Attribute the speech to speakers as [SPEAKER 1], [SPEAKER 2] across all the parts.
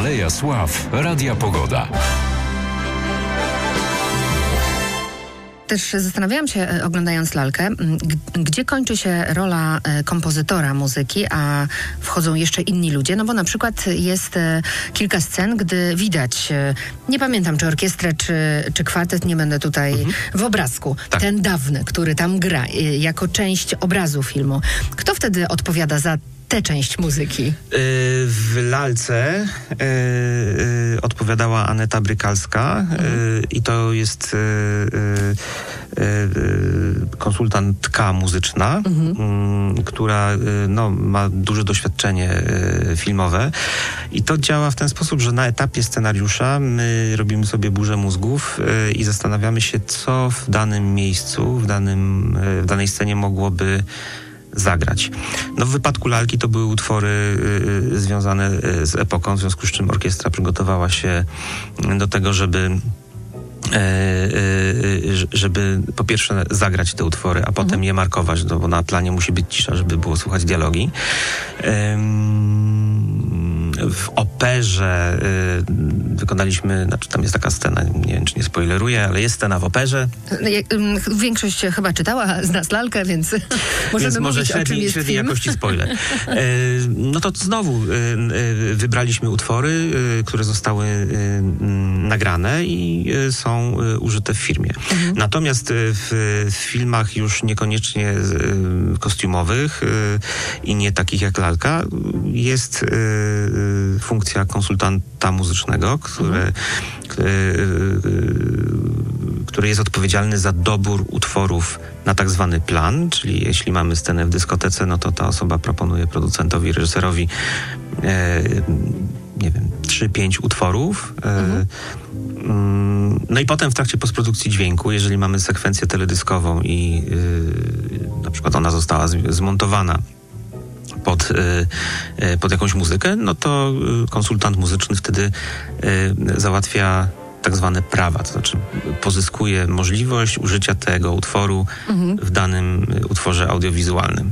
[SPEAKER 1] Aleja Sław Radia Pogoda.
[SPEAKER 2] Też zastanawiałam się, oglądając lalkę, gdzie kończy się rola kompozytora muzyki, a wchodzą jeszcze inni ludzie, no bo na przykład jest kilka scen, gdy widać, nie pamiętam czy orkiestrę, czy kwartet, nie będę tutaj w obrazku,
[SPEAKER 3] Tak.
[SPEAKER 2] ten dawny, który tam gra jako część obrazu filmu. Kto wtedy odpowiada za tę część muzyki?
[SPEAKER 3] W lalce odpowiadała Aneta Brykalska i to jest konsultantka muzyczna, która ma duże doświadczenie filmowe i to działa w ten sposób, że na etapie scenariusza my robimy sobie burzę mózgów i zastanawiamy się, co w danym miejscu, w danej scenie mogłoby zagrać. No w wypadku lalki to były utwory związane z epoką, w związku z czym orkiestra przygotowała się do tego, żeby po pierwsze zagrać te utwory, a potem je markować, bo na planie musi być cisza, żeby było słuchać dialogi. W operze wykonaliśmy, tam jest taka scena, nie wiem, czy nie spoileruję, ale jest scena w operze.
[SPEAKER 2] Większość chyba czytała z nas lalkę, więc możemy mówić, o czym jest
[SPEAKER 3] średniej
[SPEAKER 2] film.
[SPEAKER 3] jakości spoiler. No to znowu wybraliśmy utwory, które zostały nagrane i są użyte w filmie. Natomiast w filmach już niekoniecznie kostiumowych i nie takich jak lalka jest funkcja konsultanta muzycznego, który jest odpowiedzialny za dobór utworów na tak zwany plan, czyli jeśli mamy scenę w dyskotece, no to ta osoba proponuje producentowi, reżyserowi 3-5 utworów. No i potem w trakcie postprodukcji dźwięku, jeżeli mamy sekwencję teledyskową i na przykład ona została zmontowana pod jakąś muzykę, no to konsultant muzyczny wtedy załatwia tak zwane prawa, to znaczy pozyskuje możliwość użycia tego utworu w danym utworze audiowizualnym.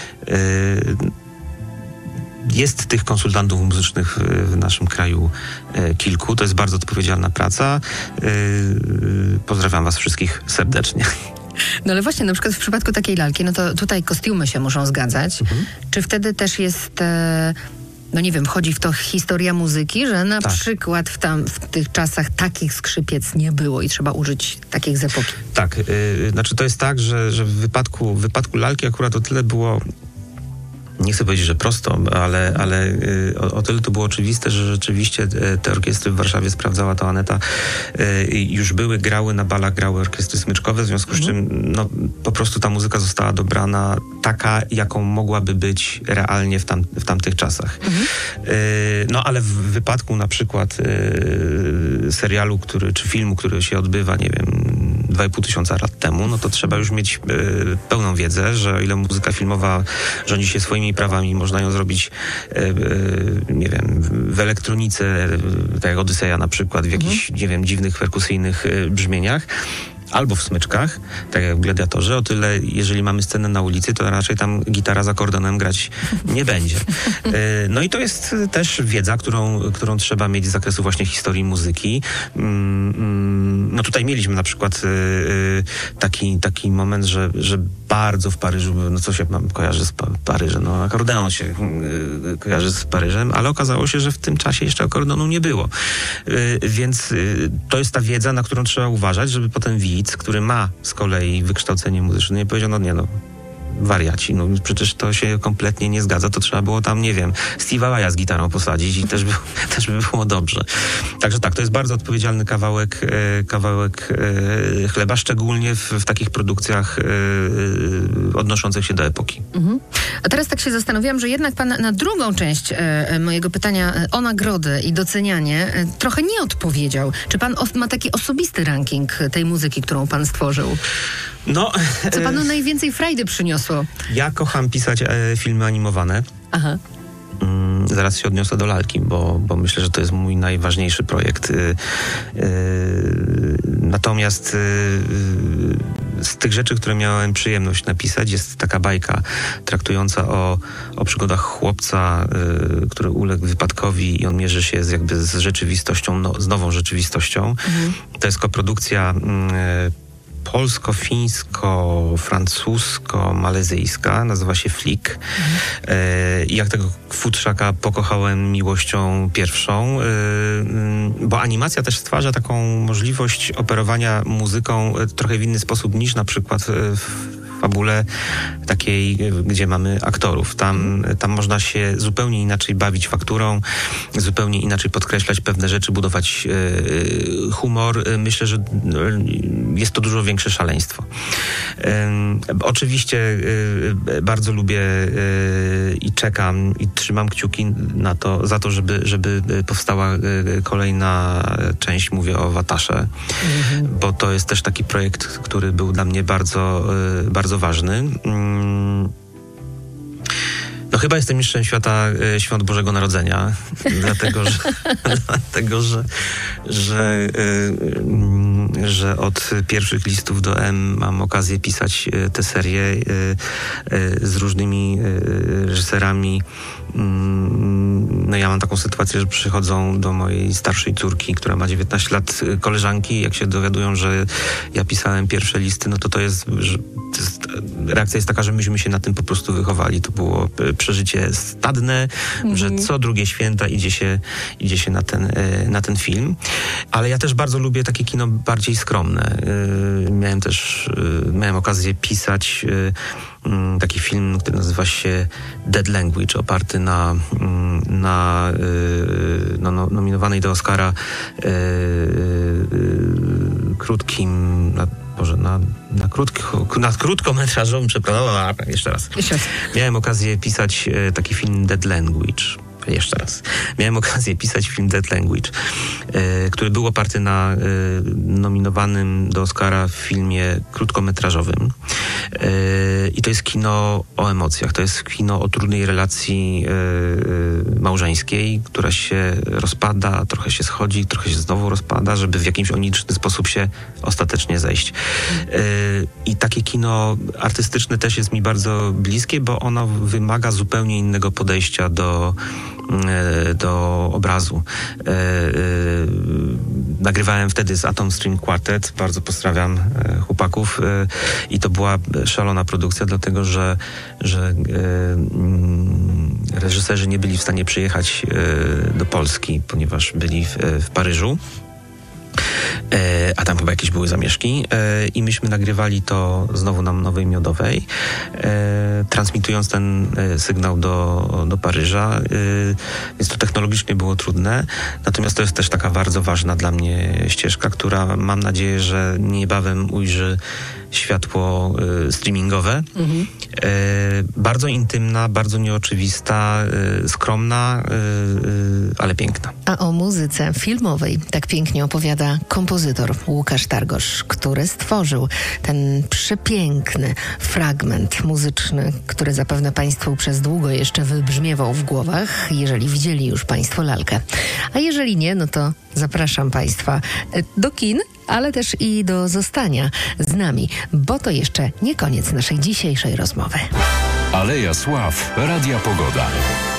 [SPEAKER 3] Jest tych konsultantów muzycznych w naszym kraju kilku. To jest bardzo odpowiedzialna praca. Pozdrawiam was wszystkich serdecznie.
[SPEAKER 2] No ale właśnie, na przykład w przypadku takiej lalki, no to tutaj kostiumy się muszą zgadzać. Czy wtedy też jest, no nie wiem, wchodzi w to historia muzyki, że na przykład w tych czasach takich skrzypiec nie było i trzeba użyć takich z epoki?
[SPEAKER 3] Tak, znaczy to jest tak, że w wypadku lalki akurat o tyle było, nie chcę powiedzieć, że prosto, ale o tyle to było oczywiste, że rzeczywiście te orkiestry w Warszawie, sprawdzała to Aneta, już grały na balach, grały orkiestry smyczkowe, w związku z czym po prostu ta muzyka została dobrana taka, jaką mogłaby być realnie w tamtych czasach. No ale w wypadku na przykład serialu, czy filmu, który się odbywa, nie wiem, 2500 lat temu, no to trzeba już mieć pełną wiedzę, że o ile muzyka filmowa rządzi się swoimi prawami, można ją zrobić, nie wiem, w elektronice, tak jak Odyseja na przykład, w jakichś, nie wiem, dziwnych perkusyjnych brzmieniach, albo w smyczkach, tak jak w Gladiatorze, o tyle jeżeli mamy scenę na ulicy, to raczej tam gitara z akordeonem grać nie będzie. No i to jest też wiedza, którą trzeba mieć z zakresu właśnie historii muzyki. No tutaj mieliśmy na przykład taki moment, że bardzo w Paryżu, no co się kojarzy z Paryżem, no akordeon się kojarzy z Paryżem, ale okazało się, że w tym czasie jeszcze akordeonu nie było. Więc to jest ta wiedza, na którą trzeba uważać, żeby potem widz, który ma z kolei wykształcenie muzyczne, nie powiedział, wariaci, przecież to się kompletnie nie zgadza, to trzeba było tam, nie wiem, Steve'a Vai'a z gitarą posadzić i też by było dobrze. Także tak, to jest bardzo odpowiedzialny kawałek chleba, szczególnie w takich produkcjach odnoszących się do epoki.
[SPEAKER 2] A teraz tak się zastanowiłam, że jednak pan na drugą część mojego pytania o nagrody i docenianie trochę nie odpowiedział. Czy pan ma taki osobisty ranking tej muzyki, którą pan stworzył? Co panu najwięcej frajdy przyniosło?
[SPEAKER 3] Ja kocham pisać filmy animowane.
[SPEAKER 2] Aha.
[SPEAKER 3] Zaraz się odniosę do lalki, bo myślę, że to jest mój najważniejszy projekt. Natomiast z tych rzeczy, które miałem przyjemność napisać, jest taka bajka traktująca o przygodach chłopca, który uległ wypadkowi i on mierzy się z rzeczywistością, z nową rzeczywistością. To jest koprodukcja polsko-fińsko-francusko-malezyjska, nazywa się Flick. I jak tego futrzaka pokochałem miłością pierwszą, bo animacja też stwarza taką możliwość operowania muzyką trochę w inny sposób niż na przykład w fabule takiej, gdzie mamy aktorów. Tam można się zupełnie inaczej bawić fakturą, zupełnie inaczej podkreślać pewne rzeczy, budować humor. Myślę, że jest to dużo większe szaleństwo. Oczywiście bardzo lubię i czekam i trzymam kciuki za to, żeby powstała kolejna część, mówię o Watasze, bo to jest też taki projekt, który był dla mnie bardzo, bardzo ważny. No chyba jestem mistrzem świata świąt Bożego Narodzenia, dlatego że od pierwszych listów do M mam okazję pisać tę serię z różnymi reżyserami. No ja mam taką sytuację, że przychodzą do mojej starszej córki, która ma 19 lat, koleżanki, jak się dowiadują, że ja pisałem pierwsze listy, no to jest reakcja jest taka, że myśmy się na tym po prostu wychowali. To było przeżycie stadne, że co drugie święta idzie się na ten film. Ale ja też bardzo lubię takie kino bardziej skromne. Miałem okazję pisać taki film, który nazywa się Dead Language, oparty na nominowanej do Oscara krótkometrażowym, przepraszam, jeszcze raz. Miałem okazję pisać taki film Dead Language. Jeszcze raz. Miałem okazję pisać film Dead Language, który był oparty na nominowanym do Oscara filmie krótkometrażowym. I to jest kino o emocjach. To jest kino o trudnej relacji małżeńskiej, która się rozpada, trochę się schodzi, trochę się znowu rozpada, żeby w jakimś oniczny sposób się ostatecznie zejść. I takie kino artystyczne też jest mi bardzo bliskie, bo ono wymaga zupełnie innego podejścia do obrazu. Nagrywałem wtedy z Atom String Quartet, bardzo pozdrawiam chłopaków, i to była szalona produkcja, dlatego że reżyserzy nie byli w stanie przyjechać do Polski, ponieważ byli w Paryżu. A tam chyba jakieś były zamieszki i myśmy nagrywali to znowu na Nowej Miodowej, transmitując ten sygnał do Paryża, więc to technologicznie było trudne, natomiast to jest też taka bardzo ważna dla mnie ścieżka, która mam nadzieję, że niebawem ujrzy światło streamingowe. Bardzo intymna, bardzo nieoczywista, skromna, ale piękna.
[SPEAKER 2] A o muzyce filmowej tak pięknie opowiada kompozytor Łukasz Targosz, który stworzył ten przepiękny fragment muzyczny, który zapewne Państwu przez długo jeszcze wybrzmiewał w głowach, jeżeli widzieli już Państwo lalkę. A jeżeli nie, no to zapraszam Państwa do kin, ale też i do zostania z nami, bo to jeszcze nie koniec naszej dzisiejszej rozmowy.
[SPEAKER 1] Aleja Sław, Radia Pogoda.